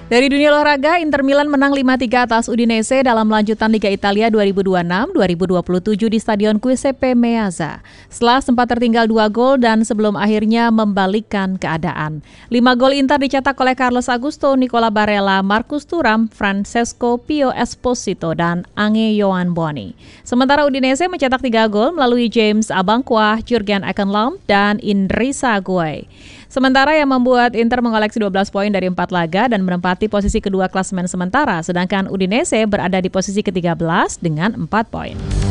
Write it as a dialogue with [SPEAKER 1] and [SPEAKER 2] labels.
[SPEAKER 1] Dari dunia olahraga, Inter Milan menang 5-3 atas Udinese dalam lanjutan Liga Italia 2026-2027 di Stadion Giuseppe Meazza. Setelah sempat tertinggal 2 gol dan sebelum akhirnya membalikkan keadaan. 5 gol Inter dicetak oleh Carlos Augusto, Nicola Barella, Marcus Thuram, Francesco Pio Esposito, dan Ange Yohan Boni. Sementara Udinese mencetak 3 gol melalui James Abankwah, Jurgen Ekenlam, dan Indrisa Gueye. Sementara yang membuat Inter mengoleksi 12 poin dari 4 laga dan menempati posisi kedua klasemen sementara, sedangkan Udinese berada di posisi ke-13 dengan 4 poin.